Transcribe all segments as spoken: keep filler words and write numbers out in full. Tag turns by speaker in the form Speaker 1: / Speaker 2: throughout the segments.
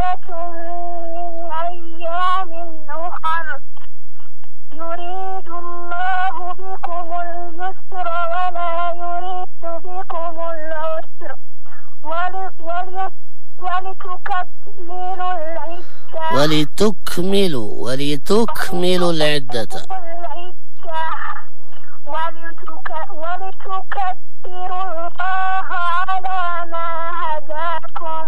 Speaker 1: عدة من أيام أخر يريد الله بكم اليسر ولا يريد بكم العسر ولتكملوا العدة
Speaker 2: ولتكملوا ولتكملوا العدة
Speaker 1: ولتكبروا الله على ما هداكم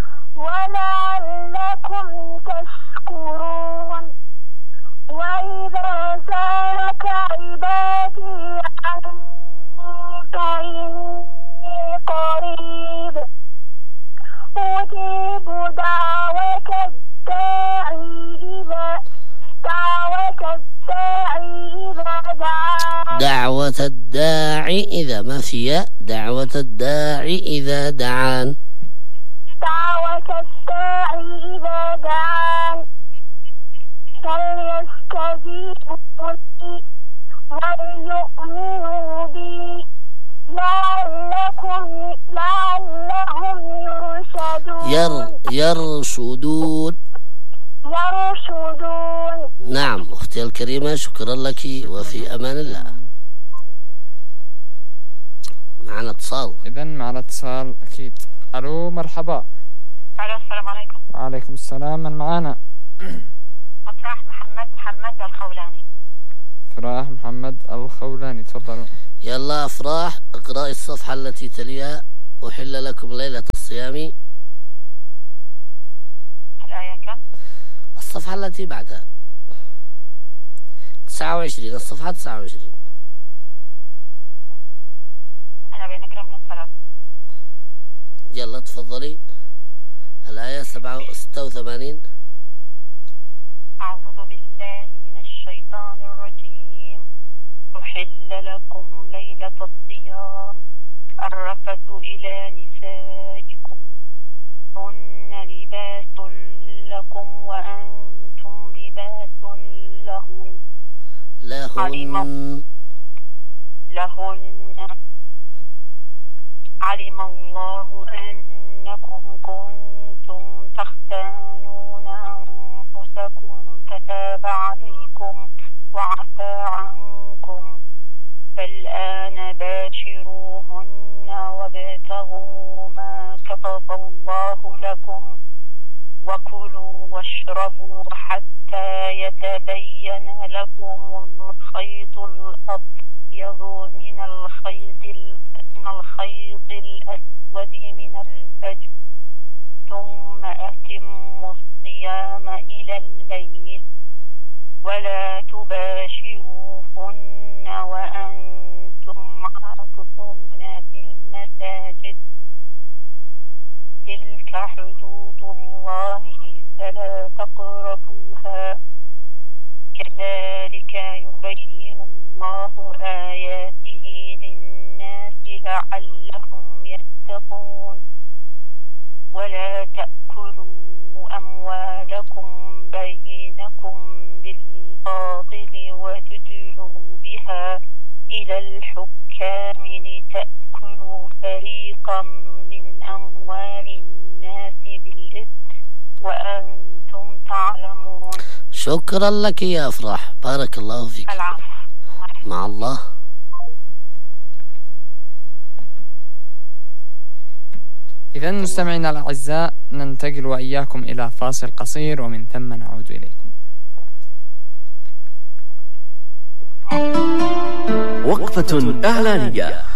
Speaker 1: ولعلكم تشكرون. وإذا سألك عبادي عني فإني قريب أجيب دعوة الداعي إذا دعوة الداعي إذا دعان
Speaker 2: دعوة الداعي إذا ما فيها دعوة الداعي إذا دعان
Speaker 1: دعوة الداعي إذا دعان فليستجيبوا لي وليؤمنوا بي لعلكم لعلهم يرشدون
Speaker 2: ير يرشدون
Speaker 1: يرشدون.
Speaker 2: نعم أختي الكريمة، شكرا لك وفي أمان الله. معنا اتصال.
Speaker 3: إذن معنا اتصال أكيد. ألو مرحبا.
Speaker 4: ألو السلام عليكم.
Speaker 3: وعليكم السلام، من معانا؟
Speaker 4: أفراح محمد محمد الخولاني.
Speaker 3: أفراح محمد الخولاني، تفضلوا.
Speaker 2: يلا أفراح اقرأي الصفحة التي تليها. أحل لكم ليلة الصيام.
Speaker 4: الآية كم؟
Speaker 2: الصفحة التي بعدها تسعة وعشرين، الصفحة تسعة وعشرين.
Speaker 4: أنا بنقرأ من الثلاث.
Speaker 2: يلا تفضلي. الآية سبعة ستة وثمانين.
Speaker 4: أعوذ بالله من الشيطان الرجيم. أحل لكم ليلة الصيام الرفث إلى نسائكم هن لباس لكم وأنتم لباس لهم
Speaker 2: لهن
Speaker 4: لهن علم الله أنكم كنتم تختانون أنفسكم فتاب عليكم وعفى عنكم فالآن باشروهن وابتغوا ما كتب الله لكم وكلوا واشربوا حتى يتبين لكم الخيط الأبيض من الخيط من الخيط الأسود من الفجر ثم أتموا الصيام إلى الليل ولا تباشروهن وأنتم عاكفون في المساجد تلك حدود الله فلا تقربوها كذلك يبين الله آياته للناس لعلهم يتقون ولا تأكلوا أموالكم بينكم بالباطل وتدلوا بها إلى الحكام لتأكلوا فريقا من أموال الناس بالإثم وأنتم تعلمون.
Speaker 2: شكرا لك يا أفراح، بارك الله فيك.
Speaker 4: العفو.
Speaker 2: مع الله.
Speaker 3: إذن مستمعينا الأعزاء، ننتقل وإياكم إلى فاصل قصير ومن ثم نعود إليكم.
Speaker 5: وقفة إعلانية.